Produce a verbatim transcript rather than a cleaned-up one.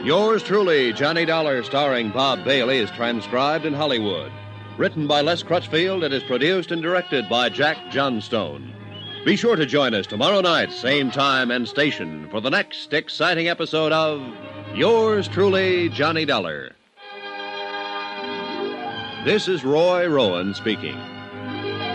Yours truly, Johnny Dollar, starring Bob Bailey, is transcribed in Hollywood. Written by Les Crutchfield, it is produced and directed by Jack Johnstone. Be sure to join us tomorrow night, same time and station, for the next exciting episode of Yours truly, Johnny Dollar. This is Roy Rowan speaking.